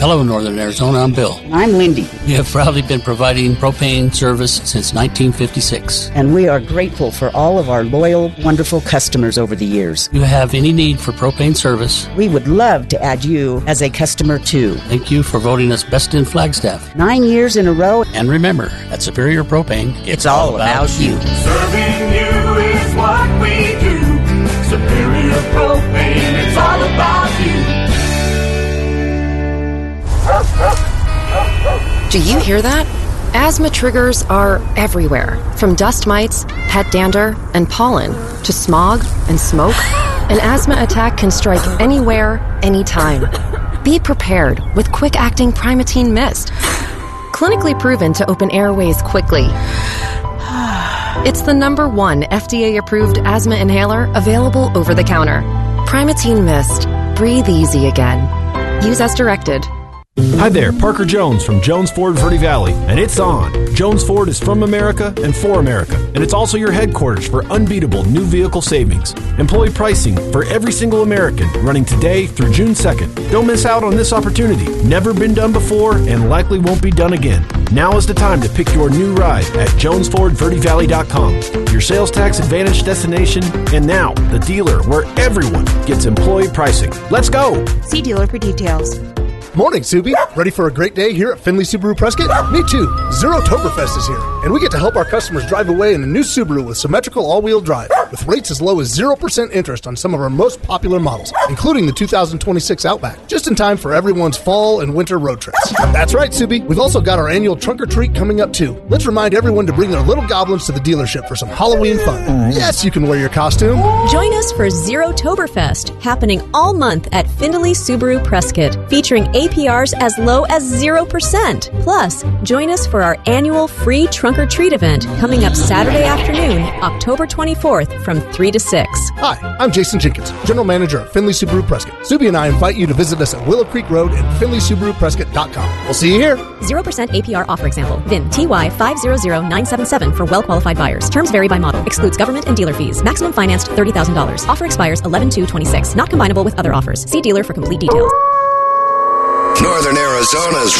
Hello, Northern Arizona. I'm Bill. And I'm Lindy. We have proudly been providing propane service since 1956. And we are grateful for all of our loyal, wonderful customers over the years. If you have any need for propane service, we would love to add you as a customer too. Thank you for voting us Best in Flagstaff. 9 years in a row. And remember, at Superior Propane, it's all about you. Serving you is what we do. Superior Propane, it's all about you. Do you hear that? Asthma triggers are everywhere, from dust mites, pet dander, and pollen, to smog and smoke. An asthma attack can strike anywhere, anytime. Be prepared with quick-acting Primatene Mist. Clinically proven to open airways quickly. It's the #1 FDA-approved asthma inhaler available over the counter. Primatene Mist. Breathe easy again. Use as directed. Hi there, Parker Jones from Jones Ford Verde Valley, and it's on. Jones Ford is from America and for America, and it's also your headquarters for unbeatable new vehicle savings. Employee pricing for every single American running today through June 2nd. Don't miss out on this opportunity. Never been done before and likely won't be done again. Now is the time to pick your new ride at JonesFordVerdeValley.com. Your sales tax advantage destination, and now the dealer where everyone gets employee pricing. Let's go! See dealer for details. Morning, Subi. Ready for a great day here at Findlay Subaru Prescott? Me too. Zero-Toberfest is here, and we get to help our customers drive away in a new Subaru with symmetrical all-wheel drive, with rates as low as 0% interest on some of our most popular models, including the 2026 Outback, just in time for everyone's fall and winter road trips. That's right, Subi. We've also got our annual Trunk or Treat coming up too. Let's remind everyone to bring their little goblins to the dealership for some Halloween fun. Yes, you can wear your costume. Join us for Zero-Toberfest, happening all month at Findlay Subaru Prescott, featuring APRs as low as 0%. Plus, join us for our annual free Trunk or Treat event coming up Saturday afternoon, October 24th from 3 to 6. Hi, I'm Jason Jenkins, General Manager at Findlay Subaru Prescott. Subi and I invite you to visit us at Willow Creek Road and FindlaySubaruPrescott.com. We'll see you here. 0% APR offer example. VIN TY500977 for well-qualified buyers. Terms vary by model. Excludes government and dealer fees. Maximum financed $30,000. Offer expires 11/2/26. Not combinable with other offers. See dealer for complete details. Northern Arizona's